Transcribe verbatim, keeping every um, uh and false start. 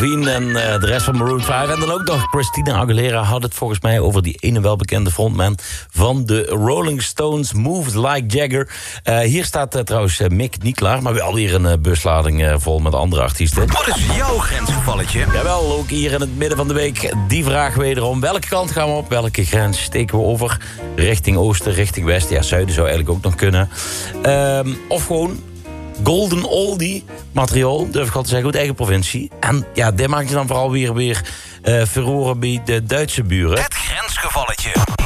Lavigne en uh, de rest van Maroon vijf. En dan ook nog Christina Aguilera had het volgens mij over die ene welbekende frontman van de Rolling Stones, Moves Like Jagger. Uh, hier staat uh, trouwens uh, Mick niet klaar, maar wel weer een uh, buslading uh, vol met andere artiesten. Wat is jouw grensgevalletje? Jawel, ook hier in het midden van de week die vraag wederom. Welke kant gaan we op? Welke grens steken we over? Richting oosten, richting westen. Ja, zuiden zou eigenlijk ook nog kunnen. Um, of gewoon golden oldie materiaal, durf ik al te zeggen, uit eigen provincie. En ja, dit maakt je dan vooral weer, weer uh, verroren bij de Duitse buren. Het grensgevalletje.